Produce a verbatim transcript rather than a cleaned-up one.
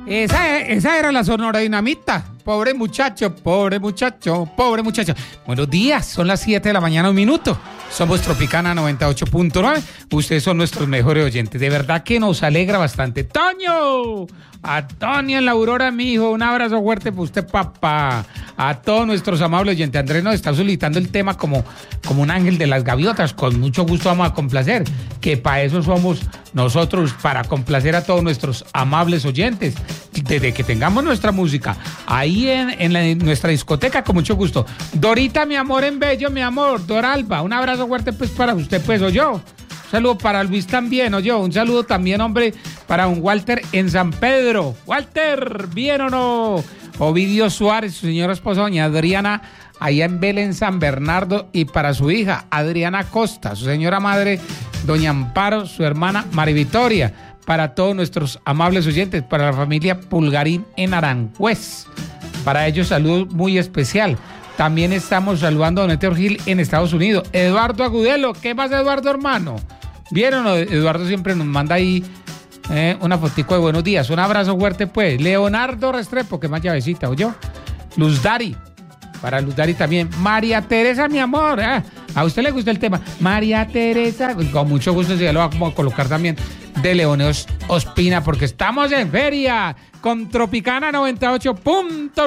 Esa, esa era la Sonora Dinamita. Pobre muchacho, pobre muchacho, pobre muchacho. Buenos días, son las siete de la mañana, un minuto. Somos Tropicana noventa y ocho punto nueve. Ustedes son nuestros mejores oyentes. De verdad que nos alegra bastante. ¡Toño! A Toño en la Aurora, mi hijo. Un abrazo fuerte para usted, papá. A todos nuestros amables oyentes. Andrés nos está solicitando el tema como, como un ángel de las gaviotas. Con mucho gusto vamos a complacer. Que para eso somos nosotros, para complacer a todos nuestros amables oyentes. Desde que tengamos nuestra música ahí en, en, la, en nuestra discoteca, con mucho gusto. Dorita, mi amor, en Bello, mi amor. Doralba, un abrazo fuerte pues para usted, pues, o yo. Un saludo para Luis también, o yo. Un saludo también, hombre, para un Walter en San Pedro. Walter, ¿bien o no? Ovidio Suárez, su señora esposa, doña Adriana, allá en Belén, San Bernardo. Y para su hija, Adriana Costa, su señora madre, doña Amparo, su hermana, Mari Victoria. Para todos nuestros amables oyentes, para la familia Pulgarín en Aranjuez. Para ellos, saludo muy especial. También estamos saludando a Don Héctor Gil en Estados Unidos. Eduardo Agudelo, ¿qué más, Eduardo, hermano? ¿Vieron? Eduardo siempre nos manda ahí eh, una fotico de buenos días. Un abrazo fuerte, pues. Leonardo Restrepo, que más llavecita, ¿oyó? Luz Dari, para Luz Dari también. María Teresa, mi amor. ¿eh? ¿A usted le gusta el tema? María Teresa, con mucho gusto se lo va a colocar también de Leoneos Ospina, porque estamos en feria con Tropicana noventa y ocho punto nueve.